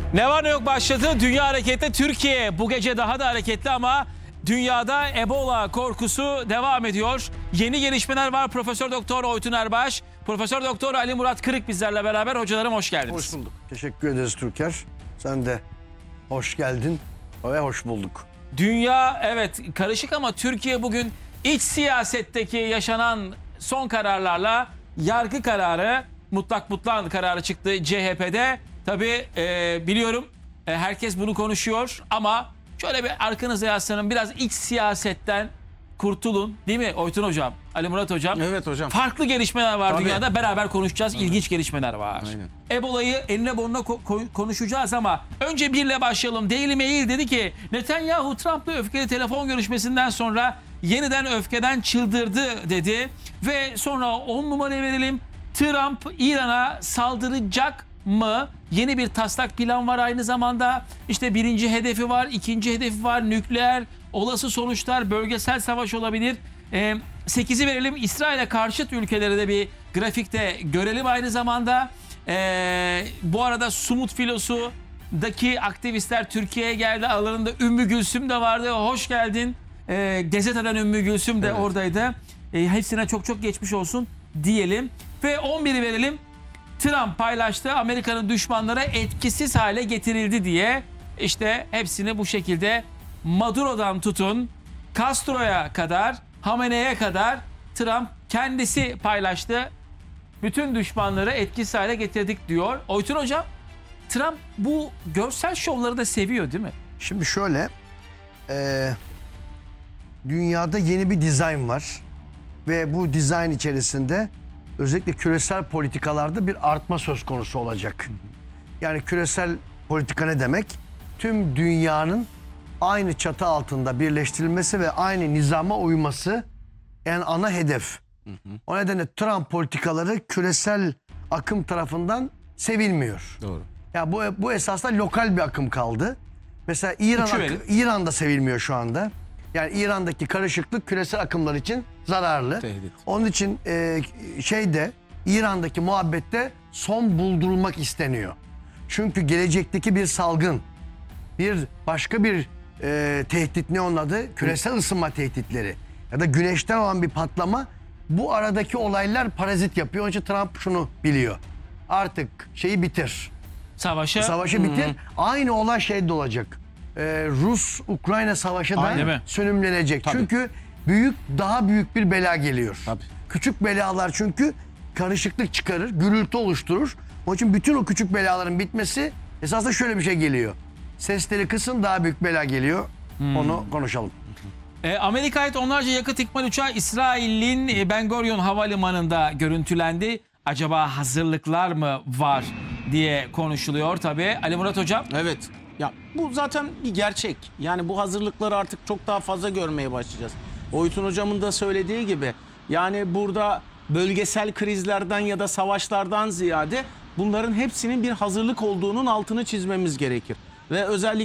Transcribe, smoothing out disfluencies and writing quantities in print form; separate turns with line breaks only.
Ne var ne yok başladı. Dünya hareketli. Türkiye bu gece daha da hareketli ama dünyada Ebola korkusu devam ediyor. Yeni gelişmeler var. Profesör Doktor Oytun Erbaş, Profesör Doktor Ali Murat Kırık bizlerle beraber. Hocalarım hoş geldiniz.
Hoş bulduk. Teşekkür ederiz Türker. Sen de hoş geldin ve hoş bulduk.
Dünya evet karışık ama Türkiye bugün iç siyasetteki yaşanan son kararlarla yargı kararı, mutlak butlan kararı çıktı CHP'de. Tabii biliyorum herkes bunu konuşuyor ama şöyle bir arkanıza yaslanın, biraz iç siyasetten kurtulun, değil mi Oytun Hocam, Ali Murat Hocam?
Evet hocam.
Farklı gelişmeler var.
Tabii.
Dünyada, beraber konuşacağız. İlginç gelişmeler var.
Aynen.
Ebola'yı eline burnuna konuşacağız ama önce birle başlayalım. Daily Mail dedi ki Netanyahu Trump'la öfkeli telefon görüşmesinden sonra yeniden öfkeden çıldırdı dedi. Ve sonra 10 numarayı verelim. Trump İran'a saldıracak mı? Yeni bir taslak plan var aynı zamanda. İşte birinci hedefi var, ikinci hedefi var. Nükleer, olası sonuçlar, bölgesel savaş olabilir. 8'i verelim. İsrail'e karşıt ülkeleri de bir grafikte görelim aynı zamanda. Bu arada Sumut Filosu'daki aktivistler Türkiye'ye geldi. Aralarında Ümmü Gülsüm de vardı. Hoş geldin. Gazete'den Ümmü Gülsüm de oradaydı. Hepsine çok çok geçmiş olsun diyelim. Ve 11'i verelim. Trump paylaştı. Amerika'nın düşmanları etkisiz hale getirildi diye. İşte hepsini bu şekilde Maduro'dan tutun Castro'ya kadar, Hamene'ye kadar Trump kendisi paylaştı. Bütün düşmanları etkisiz hale getirdik diyor. Oytun Hocam, Trump bu görsel şovları da seviyor değil mi?
Şimdi şöyle, dünyada yeni bir dizayn var ve bu dizayn içerisinde özellikle küresel politikalarda bir artma söz konusu olacak. Yani küresel politika ne demek? Tüm dünyanın aynı çatı altında birleştirilmesi ve aynı nizama uyması en ana hedef. O nedenle Trump politikaları küresel akım tarafından sevilmiyor.
Doğru.
Ya bu esasında lokal bir akım kaldı. Mesela İran'da sevilmiyor şu anda. Yani İran'daki karışıklık küresel akımlar için zararlı.
Tehdit.
Onun için İran'daki muhabbette son buldurulmak isteniyor. Çünkü gelecekteki bir salgın, başka bir tehdit, ne onun adı? Küresel ısınma tehditleri ya da güneşten olan bir patlama, bu aradaki olaylar parazit yapıyor. Onun için Trump şunu biliyor. Artık şeyi bitir. Savaşı bitir. Aynı olay şeyde olacak. Rus-Ukrayna savaşı da sönümlenecek.
Tabii.
Çünkü daha büyük bir bela geliyor.
Tabii.
Küçük belalar çünkü karışıklık çıkarır, gürültü oluşturur. Onun için bütün o küçük belaların bitmesi, esasında şöyle bir şey geliyor. Sesleri kısın, daha büyük bela geliyor. Onu konuşalım.
Amerika'ya ait onlarca yakıt ikmal uçağı İsrail'in Ben Gurion Havalimanı'nda görüntülendi. Acaba hazırlıklar mı var diye konuşuluyor tabii. Ali Murat Hocam.
Evet. Ya bu zaten bir gerçek. Yani bu hazırlıkları artık çok daha fazla görmeye başlayacağız. Oytun Hocam'ın da söylediği gibi, yani burada bölgesel krizlerden ya da savaşlardan ziyade bunların hepsinin bir hazırlık olduğunun altını çizmemiz gerekir. Ve özellikle